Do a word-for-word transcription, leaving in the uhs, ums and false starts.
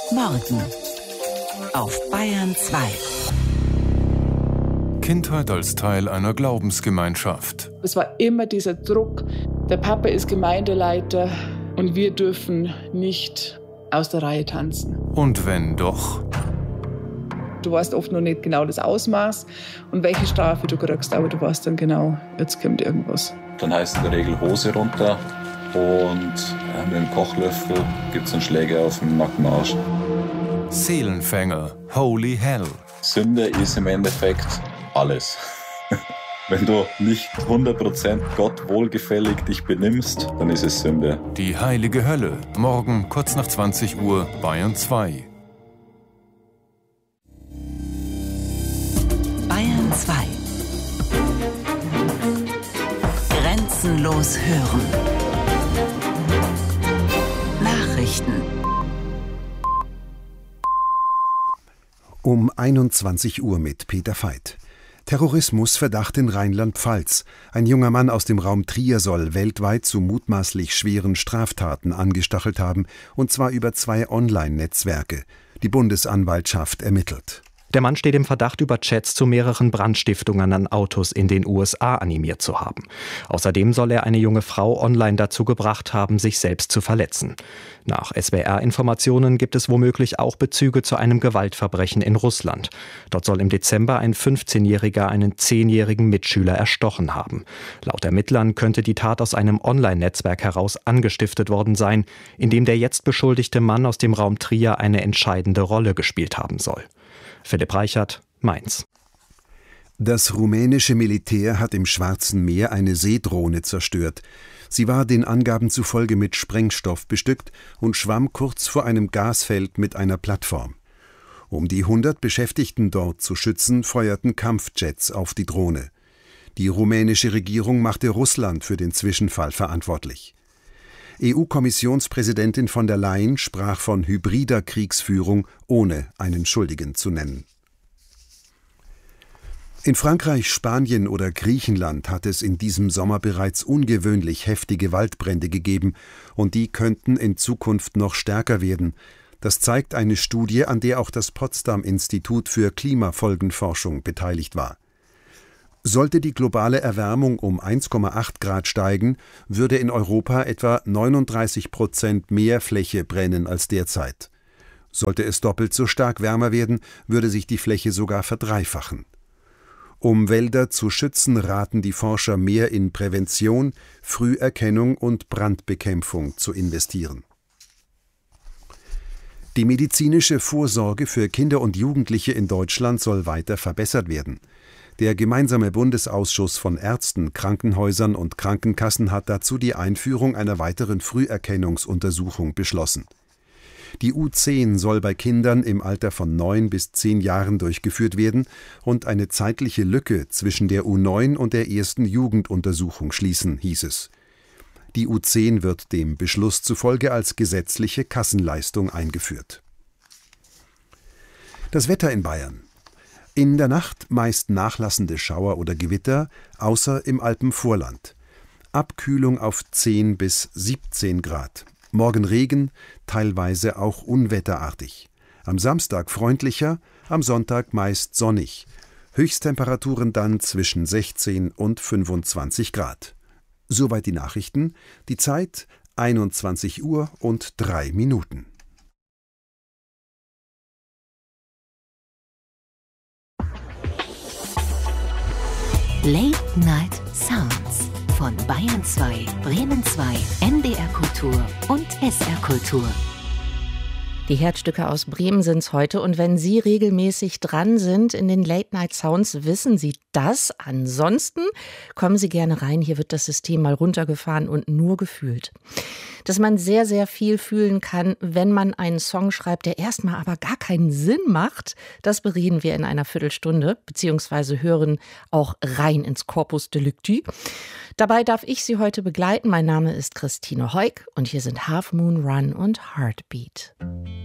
Morgen auf Bayern zwei. Kindheit als Teil einer Glaubensgemeinschaft. Es war immer dieser Druck, der Papa ist Gemeindeleiter und wir dürfen nicht aus der Reihe tanzen. Und wenn doch? Du weißt oft noch nicht genau das Ausmaß und welche Strafe du kriegst, aber du weißt dann genau, jetzt kommt irgendwas. Dann heißt in der Regel Hose runter und mit dem Kochlöffel gibt es einen Schläger auf den nackten Arsch. Seelenfänger, Holy Hell. Sünde ist im Endeffekt alles. Wenn du nicht hundert Prozent Gott wohlgefällig dich benimmst, dann ist es Sünde. Die heilige Hölle, morgen kurz nach zwanzig Uhr, Bayern zwei. Bayern zwei. Grenzenlos hören. Nachrichten. Um einundzwanzig Uhr mit Peter Veit. Terrorismusverdacht in Rheinland-Pfalz. Ein junger Mann aus dem Raum Trier soll weltweit zu mutmaßlich schweren Straftaten angestachelt haben, und zwar über zwei Online-Netzwerke. Die Bundesanwaltschaft ermittelt. Der Mann steht im Verdacht, über Chats zu mehreren Brandstiftungen an Autos in den U S A animiert zu haben. Außerdem soll er eine junge Frau online dazu gebracht haben, sich selbst zu verletzen. Nach S W R-Informationen gibt es womöglich auch Bezüge zu einem Gewaltverbrechen in Russland. Dort soll im Dezember ein fünfzehnjähriger einen zehnjährigen Mitschüler erstochen haben. Laut Ermittlern könnte die Tat aus einem Online-Netzwerk heraus angestiftet worden sein, in dem der jetzt beschuldigte Mann aus dem Raum Trier eine entscheidende Rolle gespielt haben soll. Philipp Reichert, Mainz. Das rumänische Militär hat im Schwarzen Meer eine Seedrohne zerstört. Sie war den Angaben zufolge mit Sprengstoff bestückt und schwamm kurz vor einem Gasfeld mit einer Plattform. Um die hundert Beschäftigten dort zu schützen, feuerten Kampfjets auf die Drohne. Die rumänische Regierung machte Russland für den Zwischenfall verantwortlich. E U-Kommissionspräsidentin von der Leyen sprach von hybrider Kriegsführung, ohne einen Schuldigen zu nennen. In Frankreich, Spanien oder Griechenland hat es in diesem Sommer bereits ungewöhnlich heftige Waldbrände gegeben, und die könnten in Zukunft noch stärker werden. Das zeigt eine Studie, an der auch das Potsdam-Institut für Klimafolgenforschung beteiligt war. Sollte die globale Erwärmung um eins Komma acht Grad steigen, würde in Europa etwa neununddreißig Prozent mehr Fläche brennen als derzeit. Sollte es doppelt so stark wärmer werden, würde sich die Fläche sogar verdreifachen. Um Wälder zu schützen, raten die Forscher mehr in Prävention, Früherkennung und Brandbekämpfung zu investieren. Die medizinische Vorsorge für Kinder und Jugendliche in Deutschland soll weiter verbessert werden. Der gemeinsame Bundesausschuss von Ärzten, Krankenhäusern und Krankenkassen hat dazu die Einführung einer weiteren Früherkennungsuntersuchung beschlossen. Die U zehn soll bei Kindern im Alter von neun bis zehn Jahren durchgeführt werden und eine zeitliche Lücke zwischen der U neun und der ersten Jugenduntersuchung schließen, hieß es. Die U zehn wird dem Beschluss zufolge als gesetzliche Kassenleistung eingeführt. Das Wetter in Bayern. In der Nacht meist nachlassende Schauer oder Gewitter, außer im Alpenvorland. Abkühlung auf zehn bis siebzehn Grad. Morgen Regen, teilweise auch unwetterartig. Am Samstag freundlicher, am Sonntag meist sonnig. Höchsttemperaturen dann zwischen sechzehn und fünfundzwanzig Grad. Soweit die Nachrichten. Die Zeit einundzwanzig Uhr und drei Minuten. Late Night Sounds von Bayern zwei, Bremen zwei, N D R Kultur und S R Kultur. Die Herzstücke aus Bremen sind's heute, und wenn Sie regelmäßig dran sind in den Late Night Sounds, wissen Sie das. Ansonsten kommen Sie gerne rein, hier wird das System mal runtergefahren und nur gefühlt. Dass man sehr, sehr viel fühlen kann, wenn man einen Song schreibt, der erstmal aber gar keinen Sinn macht, das bereden wir in einer Viertelstunde, beziehungsweise hören auch rein ins Corpus Delicti. Dabei darf ich Sie heute begleiten. Mein Name ist Christine Heuk und hier sind Half Moon Run und Heartbeat.